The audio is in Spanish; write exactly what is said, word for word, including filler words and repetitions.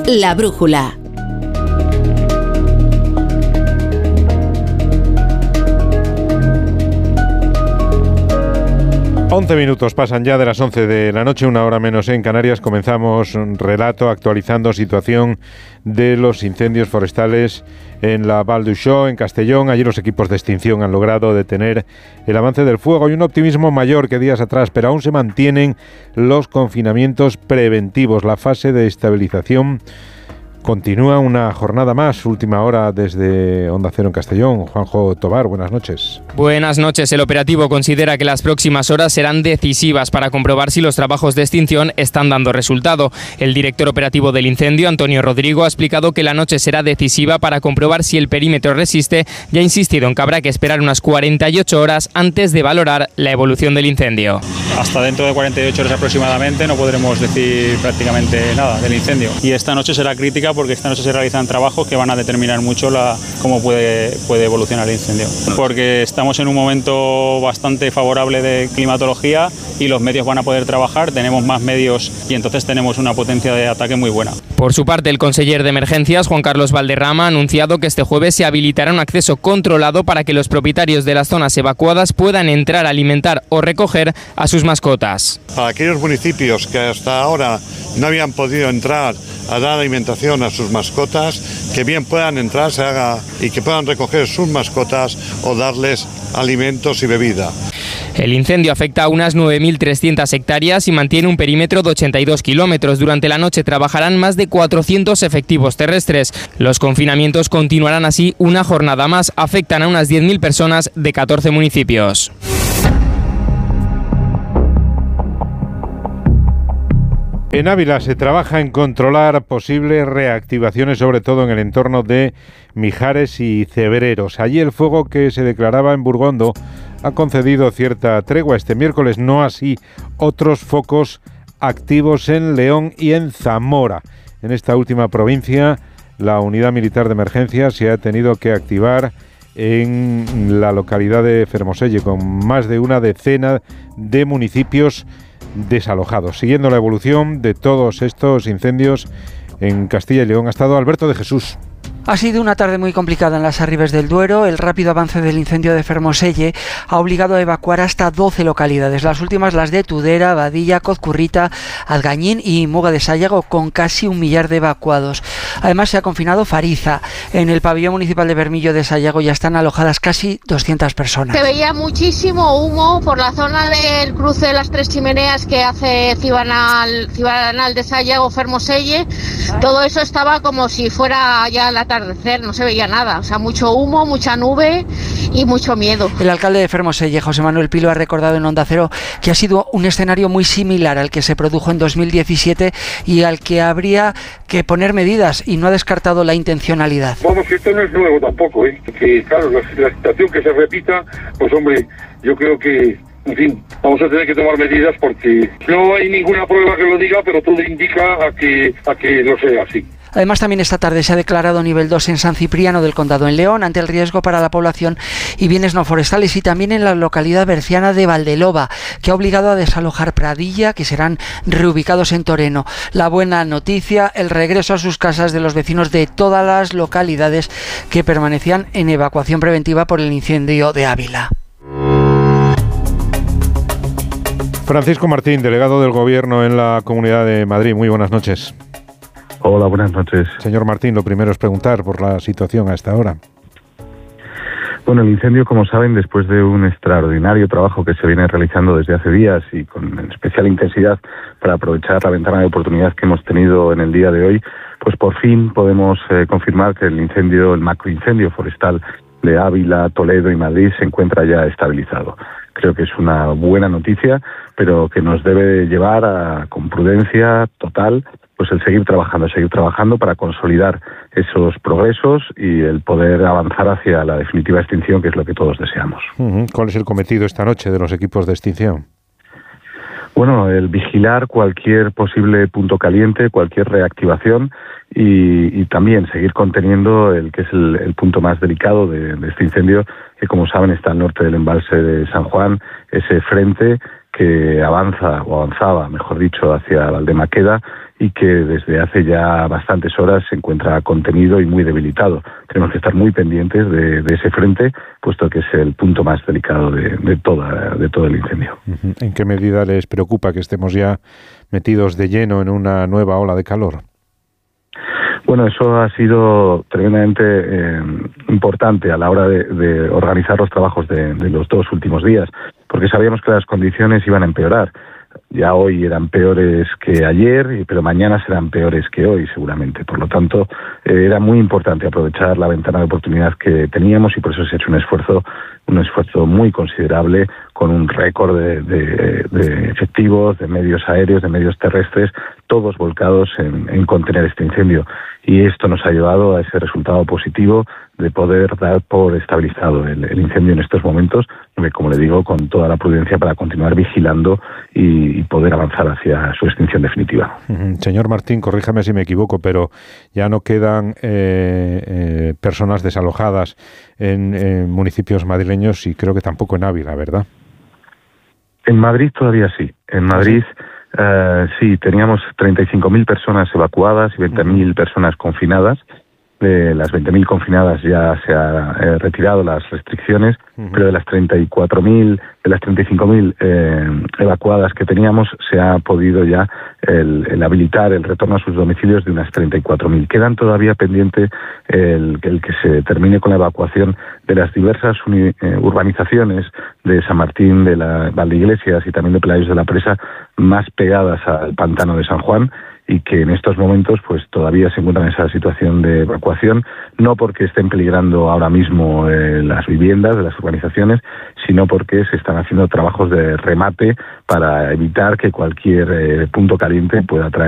La brújula. once minutos pasan ya de las once de la noche, una hora menos en Canarias. Comenzamos un relato actualizando situación de los incendios forestales en la Val d'Uixó, en Castellón. Allí los equipos de extinción han logrado detener el avance del fuego. Hay un optimismo mayor que días atrás, pero aún se mantienen los confinamientos preventivos. La fase de estabilización continúa una jornada más. Última hora desde Onda Cero en Castellón. Juanjo Tobar, buenas noches. Buenas noches. El operativo considera que las próximas horas serán decisivas para comprobar si los trabajos de extinción están dando resultado. El director operativo del incendio, Antonio Rodrigo, ha explicado que la noche será decisiva para comprobar si el perímetro resiste y ha insistido en que habrá que esperar unas cuarenta y ocho horas antes de valorar la evolución del incendio. Hasta dentro de cuarenta y ocho horas aproximadamente no podremos decir prácticamente nada del incendio. Y esta noche será crítica porque esta noche se realizan trabajos que van a determinar mucho la, cómo puede, puede evolucionar el incendio. Porque estamos en un momento bastante favorable de climatología y los medios van a poder trabajar, tenemos más medios y entonces tenemos una potencia de ataque muy buena. Por su parte, el conseller de Emergencias, Juan Carlos Valderrama, ha anunciado que este jueves se habilitará un acceso controlado para que los propietarios de las zonas evacuadas puedan entrar a alimentar o recoger a sus mascotas. Para aquellos municipios que hasta ahora no habían podido entrar a dar alimentación a sus mascotas, que bien puedan entrar se haga y que puedan recoger sus mascotas o darles alimentos y bebida. El incendio afecta a unas nueve mil trescientas hectáreas y mantiene un perímetro de ochenta y dos kilómetros. Durante la noche trabajarán más de cuatrocientos efectivos terrestres. Los confinamientos continuarán así una jornada más. Afectan a unas diez mil personas de catorce municipios. En Ávila se trabaja en controlar posibles reactivaciones, sobre todo en el entorno de Mijares y Cebreros. Allí el fuego que se declaraba en Burgondo ha concedido cierta tregua este miércoles, no así otros focos activos en León y en Zamora. En esta última provincia, la unidad militar de emergencia se ha tenido que activar en la localidad de Fermoselle, con más de una decena de municipios desalojados. Siguiendo la evolución de todos estos incendios en Castilla y León ha estado Alberto de Jesús. Ha sido una tarde muy complicada en las Arribes del Duero. El rápido avance del incendio de Fermoselle ha obligado a evacuar hasta doce localidades. Las últimas, las de Tudela, Badilla, Cozcurrita, Algañín y Muga de Sayago, con casi un millar de evacuados. Además, se ha confinado Fariza. En el pabellón municipal de Bermillo de Sayago ya están alojadas casi doscientas personas. Se veía muchísimo humo por la zona del cruce de las Tres Chimeneas que hace Cibanal, Cibanal de Sayago, Fermoselle. Todo eso estaba como si fuera ya la tarde. No se veía nada, o sea, mucho humo, mucha nube y mucho miedo. El alcalde de Fermoselle, José Manuel Pilo, ha recordado en Onda Cero que ha sido un escenario muy similar al que se produjo en dos mil diecisiete y al que habría que poner medidas, y no ha descartado la intencionalidad. Vamos, que esto no es nuevo tampoco, ¿eh? Que claro, la, la situación que se repita, pues hombre, yo creo que, en fin, vamos a tener que tomar medidas porque no hay ninguna prueba que lo diga, pero todo indica a que, a que lo sea así. Además, también esta tarde se ha declarado nivel dos en San Cipriano del Condado, en León, ante el riesgo para la población y bienes no forestales, y también en la localidad berciana de Valdeloba, que ha obligado a desalojar Pradilla, que serán reubicados en Toreno. La buena noticia, el regreso a sus casas de los vecinos de todas las localidades que permanecían en evacuación preventiva por el incendio de Ávila. Francisco Martín, delegado del Gobierno en la Comunidad de Madrid. Muy buenas noches. Hola, buenas noches. Señor Martín, lo primero es preguntar por la situación a esta hora. Bueno, el incendio, como saben, después de un extraordinario trabajo que se viene realizando desde hace días y con especial intensidad para aprovechar la ventana de oportunidad que hemos tenido en el día de hoy, pues por fin podemos eh, confirmar que el incendio, el macroincendio forestal de Ávila, Toledo y Madrid se encuentra ya estabilizado. Creo que es una buena noticia, pero que nos debe llevar a, con prudencia total, pues el seguir trabajando, seguir trabajando para consolidar esos progresos y el poder avanzar hacia la definitiva extinción, que es lo que todos deseamos. Uh-huh. ¿Cuál es el cometido esta noche de los equipos de extinción? Bueno, el vigilar cualquier posible punto caliente, cualquier reactivación y, y también seguir conteniendo el que es el, el punto más delicado de, de este incendio, que como saben está al norte del embalse de San Juan, ese frente que avanza o avanzaba, mejor dicho, hacia Valdemaqueda y que desde hace ya bastantes horas se encuentra contenido y muy debilitado. Tenemos que estar muy pendientes de, de ese frente, puesto que es el punto más delicado de, de, toda, de todo el incendio. ¿En qué medida les preocupa que estemos ya metidos de lleno en una nueva ola de calor? Bueno, eso ha sido tremendamente eh, importante a la hora de, de organizar los trabajos de, de los dos últimos días, porque sabíamos que las condiciones iban a empeorar. Ya hoy eran peores que ayer, pero mañana serán peores que hoy seguramente. Por lo tanto, eh, era muy importante aprovechar la ventana de oportunidad que teníamos y por eso se ha hecho un esfuerzo, un esfuerzo muy considerable con un récord de, de, de efectivos, de medios aéreos, de medios terrestres, todos volcados en, en contener este incendio. Y esto nos ha llevado a ese resultado positivo de poder dar por estabilizado el, el incendio en estos momentos, como le digo, con toda la prudencia para continuar vigilando y, y poder avanzar hacia su extinción definitiva. Señor Martín, corríjame si me equivoco, pero ya no quedan eh, eh, personas desalojadas en, en municipios madrileños y creo que tampoco en Ávila, ¿verdad? En Madrid todavía sí. En Madrid uh, sí, teníamos treinta y cinco mil personas evacuadas y veinte mil uh-huh. personas confinadas. De las veinte mil confinadas ya se han eh, retirado las restricciones, uh-huh. pero de las treinta y cuatro mil, de las treinta y cinco mil eh, evacuadas que teníamos, se ha podido ya el, el habilitar el retorno a sus domicilios de unas treinta y cuatro mil. Quedan todavía pendiente el, el que se termine con la evacuación de las diversas uni, eh, urbanizaciones de San Martín, de la Valdeiglesias y también de Playos de la Presa, más pegadas al pantano de San Juan, y que en estos momentos pues todavía se encuentran en esa situación de evacuación, no porque estén peligrando ahora mismo eh, las viviendas de las urbanizaciones, sino porque se están haciendo trabajos de remate para evitar que cualquier eh, punto caliente pueda traer